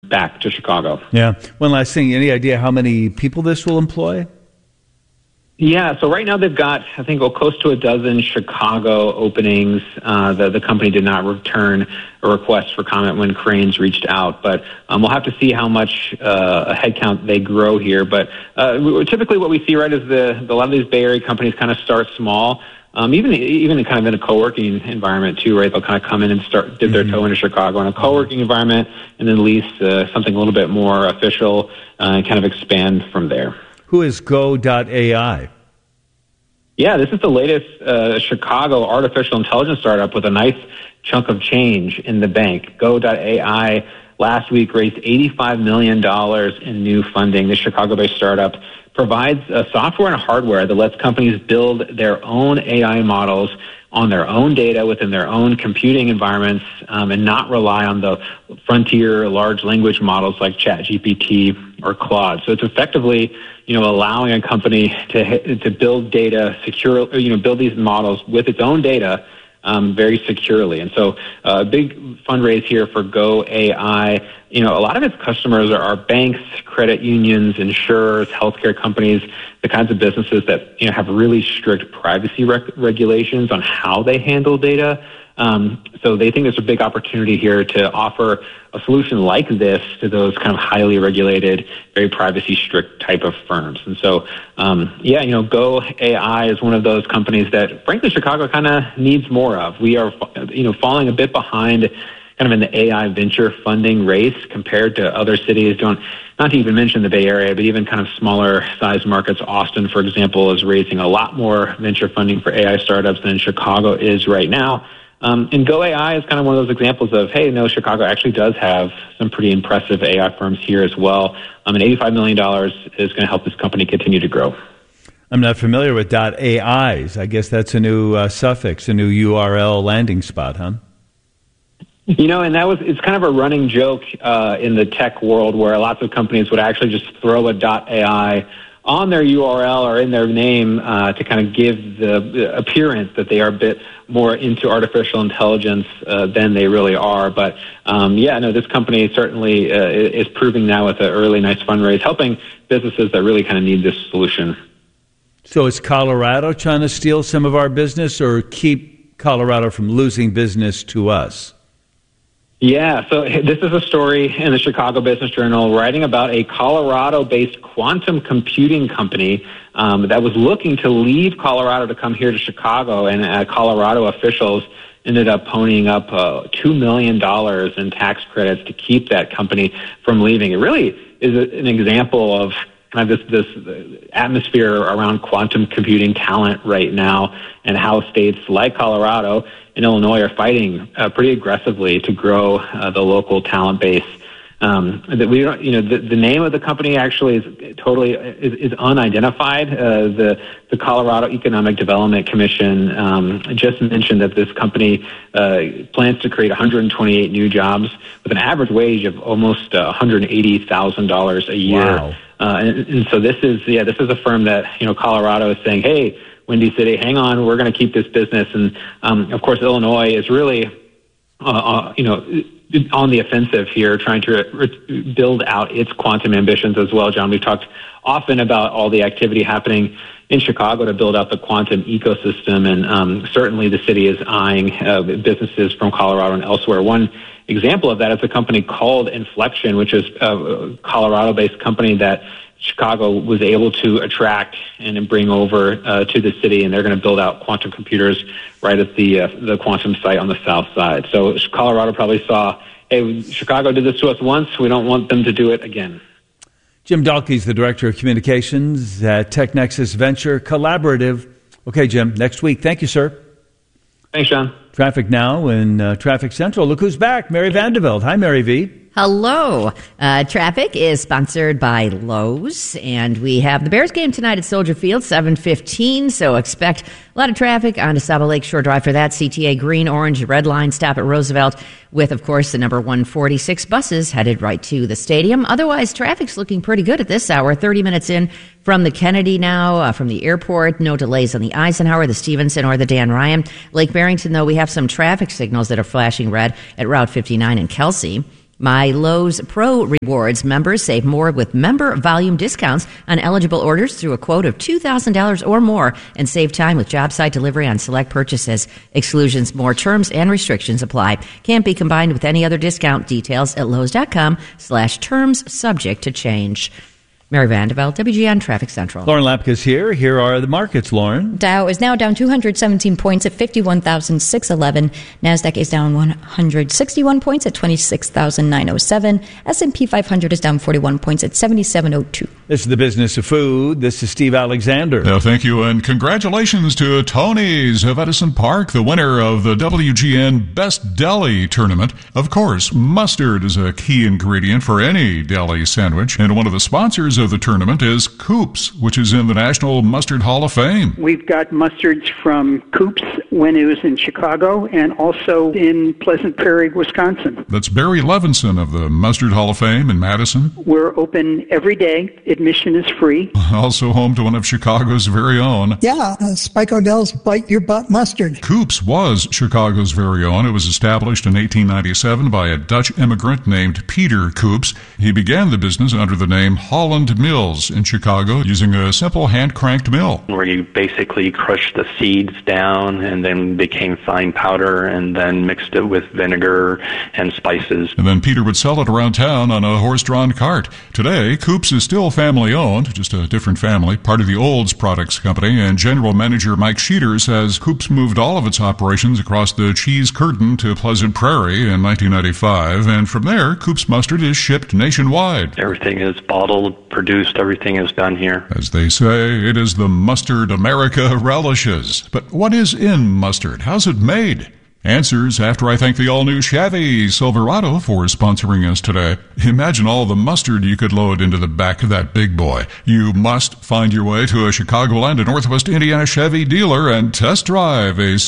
back to Chicago. Yeah. One last thing. Any idea how many people this will employ? Yeah, so right now they've got, I think, close to a dozen Chicago openings. The company did not return a request for comment when Crain's reached out, but we'll have to see how much a headcount they grow here. But typically what we see, right, is a lot of these Bay Area companies kind of start small. Even kind of in a co-working environment too, right? They'll kind of come in and dip their toe into Chicago in a co-working environment and then lease something a little bit more official and kind of expand from there. Who is Go.ai? Yeah, this is the latest Chicago artificial intelligence startup with a nice chunk of change in the bank. Go.ai last week raised $85 million in new funding. This Chicago-based startup provides software and hardware that lets companies build their own AI models on their own data within their own computing environments and not rely on the frontier large language models like ChatGPT or Claude. So it's effectively, allowing a company to build data secure, build these models with its own data very securely. And so a big fundraise here for Go AI. A lot of its customers are banks, credit unions, insurers, healthcare companies, the kinds of businesses that have really strict privacy regulations on how they handle data. So they think there's a big opportunity here to offer a solution like this to those kind of highly regulated, very privacy strict type of firms. And so, Go AI is one of those companies that, frankly, Chicago kind of needs more of. We are, falling a bit behind kind of in the AI venture funding race compared to other cities. Not to even mention the Bay Area, but even kind of smaller size markets. Austin, for example, is raising a lot more venture funding for AI startups than Chicago is right now. And Go AI is kind of one of those examples of, hey, no, Chicago actually does have some pretty impressive AI firms here as well. And $85 million is going to help this company continue to grow. I'm not familiar with .AIs. I guess that's a new suffix, a new URL landing spot, huh? And it's kind of a running joke in the tech world where lots of companies would actually just throw a .ai on their URL or in their name to kind of give the appearance that they are a bit more into artificial intelligence than they really are. But this company certainly is proving now with an early nice fundraise, helping businesses that really kind of need this solution. So is Colorado trying to steal some of our business or keep Colorado from losing business to us? Yeah, so this is a story in the Chicago Business Journal writing about a Colorado-based quantum computing company that was looking to leave Colorado to come here to Chicago, and Colorado officials ended up ponying up $2 million in tax credits to keep that company from leaving. It really is an example of kind of this atmosphere around quantum computing talent right now, and how states like Colorado and Illinois are fighting pretty aggressively to grow the local talent base. That we don't, the name of the company actually is unidentified. The Colorado Economic Development Commission just mentioned that this company plans to create 128 new jobs with an average wage of almost $180,000 a year. Wow. And so this is a firm that, Colorado is saying, hey, Windy City, hang on, we're going to keep this business. And, of course, Illinois is really, on the offensive here, trying to build out its quantum ambitions as well. John, we've talked often about all the activity happening in Chicago to build out the quantum ecosystem. And certainly the city is eyeing businesses from Colorado and elsewhere. One example of that is a company called Inflection, which is a Colorado-based company that Chicago was able to attract and bring over to the city, and they're going to build out quantum computers right at the quantum site on the south side. So Colorado probably saw, hey, Chicago did this to us once, we don't want them to do it again. Jim Dahlke's the Director of Communications at TechNexus Venture Collaborative. Okay, Jim, next week. Thank you, sir. Thanks, John. Traffic now in Traffic Central. Look who's back, Mary Vanderveld. Hi, Mary V. Hello. Traffic is sponsored by Lowe's, and we have the Bears game tonight at Soldier Field, 7:15, so expect a lot of traffic on DeSable Lakeshore Drive for that. CTA green, orange, red line stop at Roosevelt with, of course, the number 146 buses headed right to the stadium. Otherwise, traffic's looking pretty good at this hour, 30 minutes in from the Kennedy now, from the airport. No delays on the Eisenhower, the Stevenson, or the Dan Ryan. Lake Barrington, though, we have some traffic signals that are flashing red at Route 59 in Kelsey. My Lowe's Pro Rewards members save more with member volume discounts on eligible orders through a quote of $2,000 or more and save time with job site delivery on select purchases. Exclusions, more terms and restrictions apply. Can't be combined with any other discount. Details at Lowe's.com/terms subject to change. Mary Vandeveld, WGN Traffic Central. Lauren Lapkus here. Here are the markets, Lauren. Dow is now down 217 points at 51,611. NASDAQ is down 161 points at 26,907. S&P 500 is down 41 points at 7702. This is the Business of Food. This is Steve Alexander. Thank you, and congratulations to Tony's of Edison Park, the winner of the WGN Best Deli Tournament. Of course, mustard is a key ingredient for any deli sandwich, and one of the sponsors of the tournament is Coops, which is in the National Mustard Hall of Fame. We've got mustards from Coops when it was in Chicago and also in Pleasant Prairie, Wisconsin. That's Barry Levinson of the Mustard Hall of Fame in Madison. We're open every day. Admission is free. Also home to one of Chicago's very own. Yeah, Spike O'Dell's Bite Your Butt Mustard. Coops was Chicago's very own. It was established in 1897 by a Dutch immigrant named Peter Coops. He began the business under the name Holland Mills in Chicago using a simple hand-cranked mill. Where you basically crushed the seeds down and then became fine powder and then mixed it with vinegar and spices. And then Peter would sell it around town on a horse-drawn cart. Today, Coops is still family-owned, just a different family, part of the Olds Products Company, and General Manager Mike Sheeter says Coops moved all of its operations across the cheese curtain to Pleasant Prairie in 1995, and from there, Coops mustard is shipped nationwide. Everything is bottled, produced, everything is done here. As they say, it is the mustard America relishes. But what is in mustard? How's it made? Answers after I thank the all-new Chevy Silverado for sponsoring us today. Imagine all the mustard you could load into the back of that big boy. You must find your way to a Chicagoland and Northwest Indiana Chevy dealer and test drive a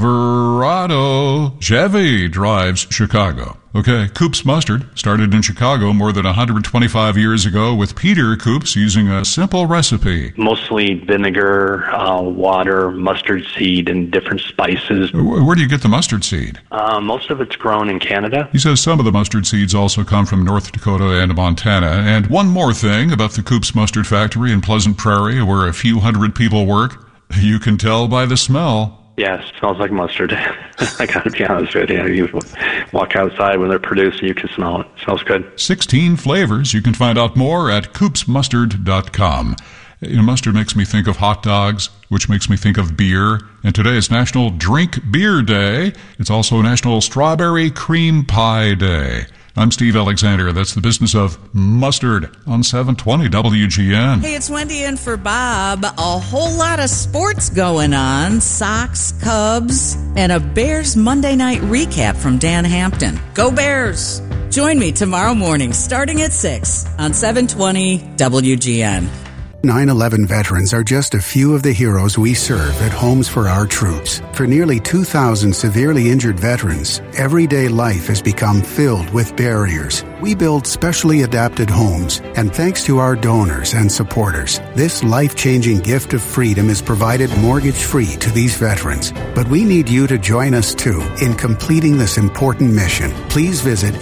Silverado. Chevy drives Chicago. Okay, Coops Mustard started in Chicago more than 125 years ago with Peter Coops using a simple recipe. Mostly vinegar, water, mustard seed, and different spices. Where do you get the mustard seed? Most of it's grown in Canada. He says some of the mustard seeds also come from North Dakota and Montana. And one more thing about the Coops Mustard Factory in Pleasant Prairie, where a few hundred people work. You can tell by the smell. Yeah, it smells like mustard. I got to be honest with you. You walk outside when they're produced and you can smell it. It smells good. 16 flavors. You can find out more at coopsmustard.com. You know, mustard makes me think of hot dogs, which makes me think of beer. And today is National Drink Beer Day. It's also National Strawberry Cream Pie Day. I'm Steve Alexander. That's the Business of Mustard on 720 WGN. Hey, it's Wendy in for Bob. A whole lot of sports going on. Sox, Cubs, and a Bears Monday night recap from Dan Hampton. Go Bears! Join me tomorrow morning starting at 6 on 720 WGN. 9/11 veterans are just a few of the heroes we serve at Homes for Our Troops. For nearly 2,000 severely injured veterans, everyday life has become filled with barriers. We build specially adapted homes, and thanks to our donors and supporters, this life-changing gift of freedom is provided mortgage-free to these veterans. But we need you to join us, too, in completing this important mission. Please visit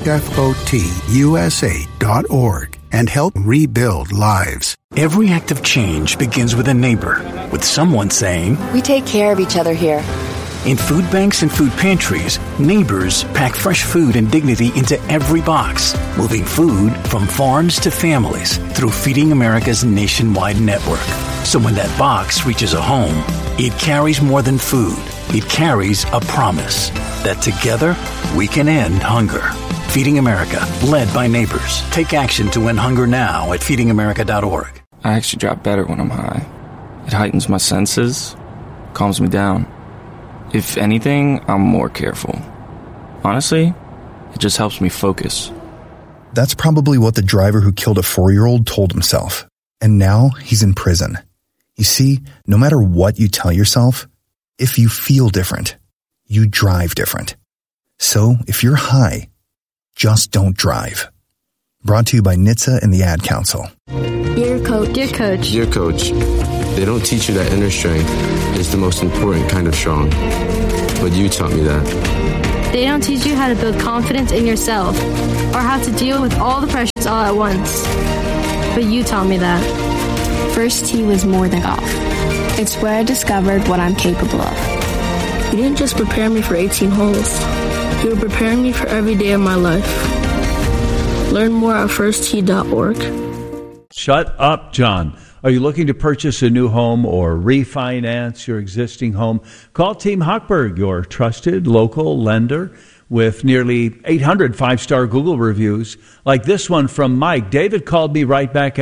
hfotusa.org and help rebuild lives. Every act of change begins with a neighbor, with someone saying, "We take care of each other here." In food banks and food pantries, neighbors pack fresh food and dignity into every box, moving food from farms to families through Feeding America's nationwide network. So when that box reaches a home, it carries more than food. It carries a promise that together we can end hunger. Feeding America, led by neighbors. Take action to end hunger now at feedingamerica.org. I actually drop better when I'm high. It heightens my senses, calms me down. If anything, I'm more careful. Honestly, it just helps me focus. That's probably what the driver who killed a 4-year-old told himself. And now he's in prison. You see, no matter what you tell yourself, if you feel different, you drive different. So if you're high, just don't drive. Brought to you by NHTSA and the Ad Council. Dear Coach. Dear Coach. Dear Coach, they don't teach you that inner strength is the most important kind of strong. But you taught me that. They don't teach you how to build confidence in yourself or how to deal with all the pressures all at once. But you taught me that. First tee was more than golf. It's where I discovered what I'm capable of. You didn't just prepare me for 18 holes. You were preparing me for every day of my life. Learn more at firsttee.org. Shut up, John. Are you looking to purchase a new home or refinance your existing home? Call Team Hochberg, your trusted local lender with nearly 800 five-star Google reviews, like this one from Mike. David called me right back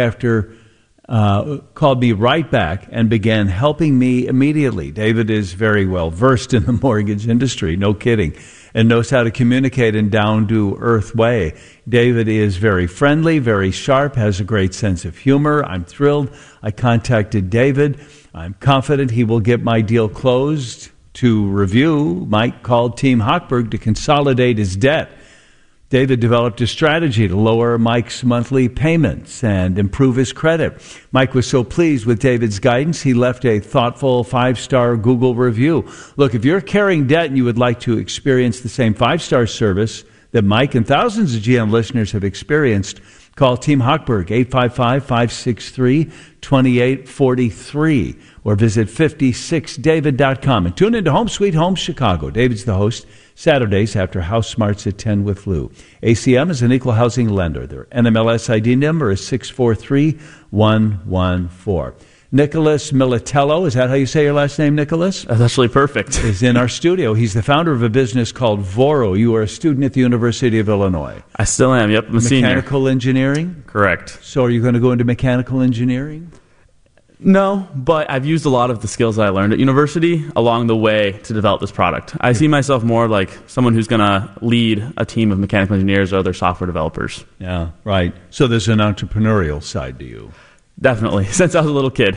and began helping me immediately. David is very well versed in the mortgage industry, no kidding, and knows how to communicate in down-to-earth way. David is very friendly, very sharp, has a great sense of humor. I'm thrilled. I contacted David. I'm confident he will get my deal closed. To review, Mike called Team Hochberg to consolidate his debt. David developed a strategy to lower Mike's monthly payments and improve his credit. Mike was so pleased with David's guidance, he left a thoughtful 5-star Google review. Look, if you're carrying debt and you would like to experience the same 5-star service that Mike and thousands of GM listeners have experienced, call Team Hochberg, 855-563-2843, or visit 56david.com. And tune into Home Sweet Home Chicago. David's the host, Saturdays after House Smarts at 10 with Lou. ACM is an equal housing lender. Their NMLS ID number is 643114. Nicholas Militello, is that how you say your last name, Nicholas? That's actually perfect. Is in our studio. He's the founder of a business called Voro. You are a student at the University of Illinois. I still am, yep. I'm a senior. Mechanical engineering? Correct. So are you going to go into mechanical engineering? No, but I've used a lot of the skills that I learned at university along the way to develop this product. I see myself more like someone who's going to lead a team of mechanical engineers or other software developers. Yeah, right. So there's an entrepreneurial side to you. Definitely, since I was a little kid.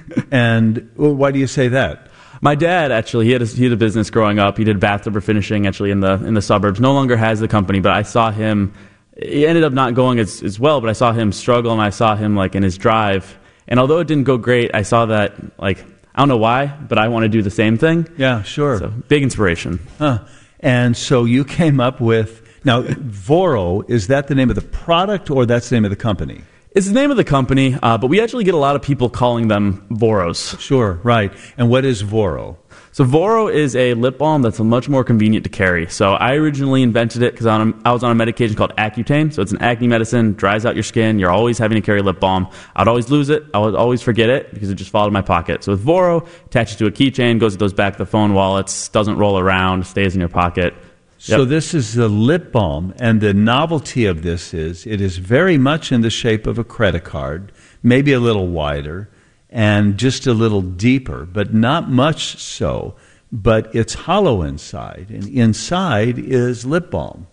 And why do you say that? My dad, actually, he had a business growing up. He did bathtub refinishing, actually, in the suburbs. No longer has the company, but I saw him. He ended up not going as well, but I saw him struggle, and I saw him like in his drive. And although it didn't go great, I saw that, like, I don't know why, but I want to do the same thing. Yeah, sure. So, big inspiration. Huh. And so you came up with, now, Voro, is that the name of the product or that's the name of the company? It's the name of the company, but we actually get a lot of people calling them Voros. Sure, right. And what is Voro? So Voro is a lip balm that's much more convenient to carry. So I originally invented it because I was on a medication called Accutane. So it's an acne medicine, dries out your skin. You're always having to carry lip balm. I'd always lose it. I would always forget it because it just followed my pocket. So with Voro, attaches to a keychain, goes with those back of the phone wallets, doesn't roll around, stays in your pocket. So this is the lip balm, and the novelty of this is it is very much in the shape of a credit card, maybe a little wider, and just a little deeper, but not much so. But it's hollow inside, and inside is lip balm.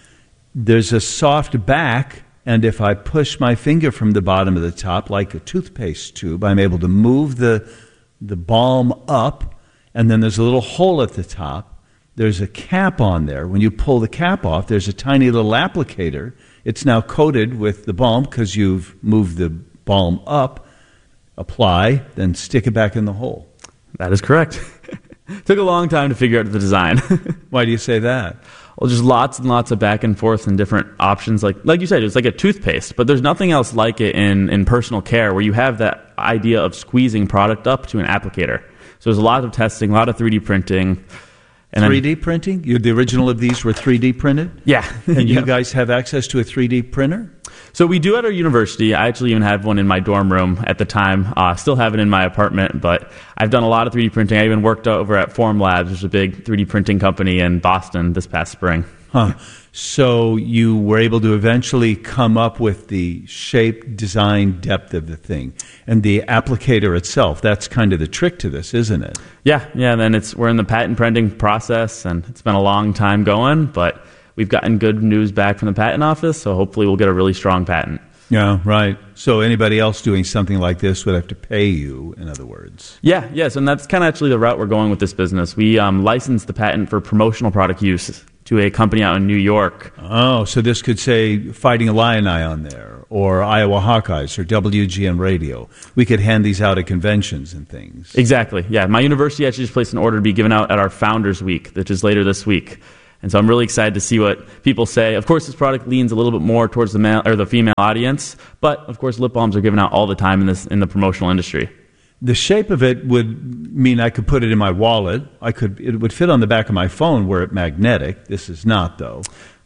There's a soft back, and if I push my finger from the bottom of the top, like a toothpaste tube, I'm able to move the balm up, and then there's a little hole at the top. There's a cap on there. When you pull the cap off, there's a tiny little applicator. It's now coated with the balm because you've moved the balm up. Apply, then stick it back in the hole. That is correct. Took a long time to figure out the design. Why do you say that? Well, just lots and lots of back and forth and different options. Like you said, it's like a toothpaste, but there's nothing else like it in personal care where you have that idea of squeezing product up to an applicator. So there's a lot of testing, a lot of 3D printing. And 3D printing? The original of these were 3D printed? Yeah. And you guys have access to a 3D printer? So we do at our university. I actually even had one in my dorm room at the time. Still have it in my apartment, but I've done a lot of 3D printing. I even worked over at Form Labs, which is a big 3D printing company in Boston this past spring. Huh. So you were able to eventually come up with the shape, design, depth of the thing. And the applicator itself, that's kind of the trick to this, isn't it? Yeah. And then we're in the patent pending process, and it's been a long time going, but we've gotten good news back from the patent office, so hopefully we'll get a really strong patent. Yeah, right. So anybody else doing something like this would have to pay you, in other words. Yes, and that's kind of actually the route we're going with this business. We licensed the patent for promotional product use to a company out in New York. Oh, so this could say Fighting Illini on there, or Iowa Hawkeyes, or WGN Radio. We could hand these out at conventions and things. Exactly, yeah. My university actually just placed an order to be given out at our Founders Week, which is later this week. And so I'm really excited to see what people say. Of course, this product leans a little bit more towards the male or the female audience, but of course, lip balms are given out all the time in the promotional industry. The shape of it would mean I could put it in my wallet. It would fit on the back of my phone were it magnetic. This is not, though.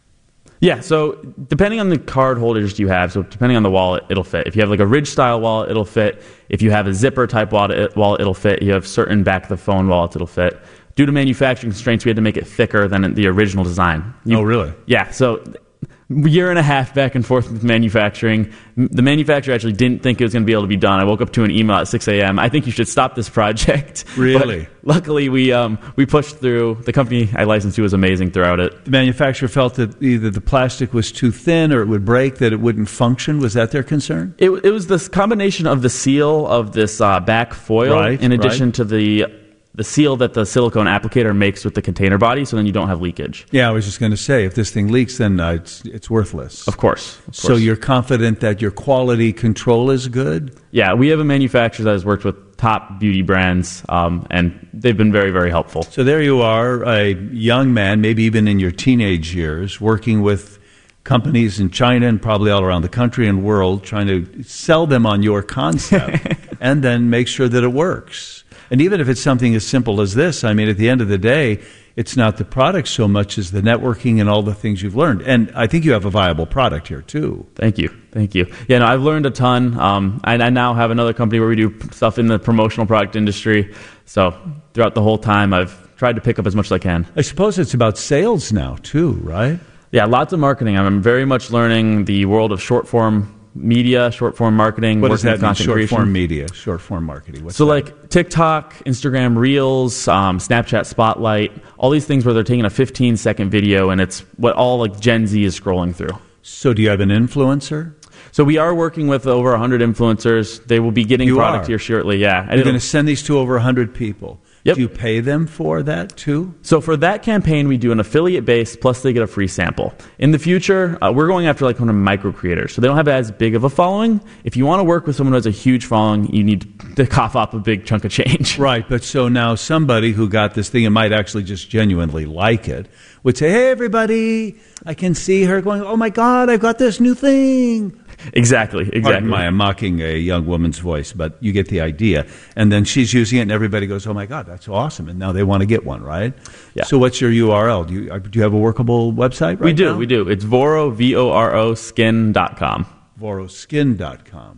Yeah, so depending on the card holders you have, so depending on the wallet, it'll fit. If you have like a Ridge-style wallet, it'll fit. If you have a zipper-type wallet, it'll fit. You have certain back-of-the-phone wallets, it'll fit. Due to manufacturing constraints, we had to make it thicker than the original design. Oh, really? Yeah, so year and a half back and forth with manufacturing. The manufacturer actually didn't think it was going to be able to be done. I woke up to an email at 6 a.m. I think you should stop this project. Really? But luckily, we pushed through. The company I licensed to was amazing throughout it. The manufacturer felt that either the plastic was too thin or it would break, that it wouldn't function. Was that their concern? It was this combination of the seal of this back foil in addition to the seal that the silicone applicator makes with the container body, so then you don't have leakage. Yeah, I was just going to say, if this thing leaks, then it's worthless. Of course. So you're confident that your quality control is good? Yeah, we have a manufacturer that has worked with top beauty brands, and they've been very, very helpful. So there you are, a young man, maybe even in your teenage years, working with companies in China and probably all around the country and world, trying to sell them on your concept and then make sure that it works. And even if it's something as simple as this, I mean, at the end of the day, it's not the product so much as the networking and all the things you've learned. And I think you have a viable product here, too. Thank you. Yeah, no, I've learned a ton. I now have another company where we do stuff in the promotional product industry. So throughout the whole time, I've tried to pick up as much as I can. I suppose it's about sales now, too, right? Yeah, lots of marketing. I'm very much learning the world of short-form media, short-form marketing. What does that mean, short-form media, short-form marketing? So like TikTok, Instagram Reels, Snapchat Spotlight, all these things where they're taking a 15-second video and it's what all like Gen Z is scrolling through. So do you have an influencer? So we are working with over 100 influencers. They will be getting product here shortly, yeah. You're going to send these to over 100 people. Yep. Do you pay them for that too? So for that campaign, we do an affiliate base, plus they get a free sample. In the future, we're going after like one of micro creators. So they don't have as big of a following. If you want to work with someone who has a huge following, you need to cough up a big chunk of change. Right, but so now somebody who got this thing and might actually just genuinely like it would say, hey, everybody, I can see her going, oh my God, I've got this new thing. Exactly. I'm mocking a young woman's voice, but you get the idea. And then she's using it, and everybody goes, oh, my God, that's awesome. And now they want to get one, right? Yeah. So what's your URL? Do you have a workable website right now? We do. It's Voro, VORO, skin.com. VoroSkin.com.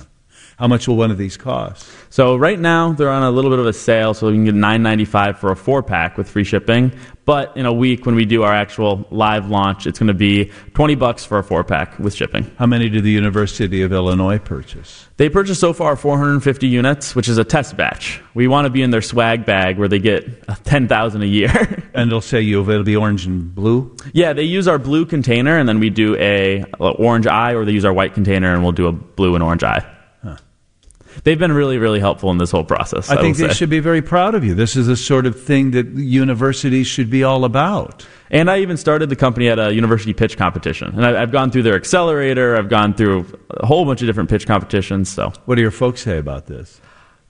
How much will one of these cost? So right now, they're on a little bit of a sale, so we can get $9.95 for a 4-pack with free shipping. But in a week, when we do our actual live launch, it's going to be $20 for a 4-pack with shipping. How many did the University of Illinois purchase? They purchased so far 450 units, which is a test batch. We want to be in their swag bag where they get 10,000 a year. And they'll say it'll be orange and blue? Yeah, they use our blue container, and then we do a orange eye, or they use our white container, and we'll do a blue and orange eye. They've been really, really helpful in this whole process. I think they should be very proud of you. This is the sort of thing that universities should be all about. And I even started the company at a university pitch competition. And I've gone through their accelerator. I've gone through a whole bunch of different pitch competitions. So, what do your folks say about this?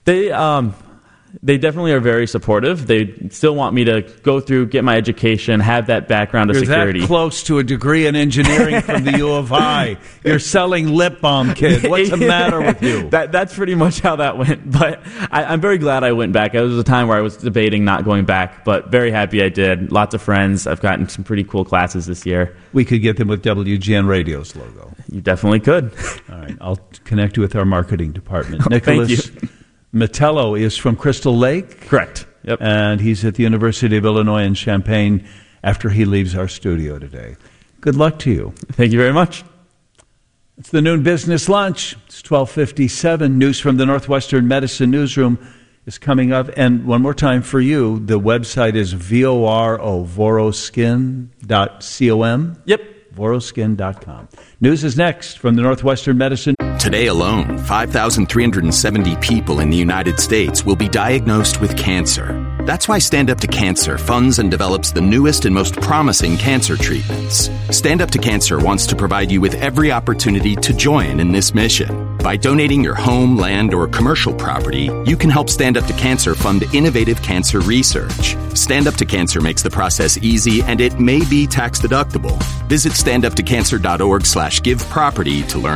They definitely are very supportive. They still want me to go through, get my education, have that background of security. You're that close to a degree in engineering from the U of I. You're selling lip balm, kid. What's the matter with you? That's pretty much how that went. But I'm very glad I went back. It was a time where I was debating not going back, but very happy I did. Lots of friends. I've gotten some pretty cool classes this year. We could get them with WGN Radio's logo. You definitely could. All right. I'll connect you with our marketing department. Nicholas Thank you. Metello is from Crystal Lake. Correct. Yep. And he's at the University of Illinois in Champaign after he leaves our studio today. Good luck to you. Thank you very much. It's the Noon Business Lunch. It's 12:57. News from the Northwestern Medicine Newsroom is coming up. And one more time for you, the website is voroskin.com. Yep. voroskin.com. News is next from the Northwestern Medicine. Today alone, 5,370 people in the United States will be diagnosed with cancer. That's why Stand Up to Cancer funds and develops the newest and most promising cancer treatments. Stand Up to Cancer wants to provide you with every opportunity to join in this mission. By donating your home, land, or commercial property, you can help Stand Up to Cancer fund innovative cancer research. Stand Up to Cancer makes the process easy, and it may be tax deductible. Visit standuptocancer.org/giveproperty to learn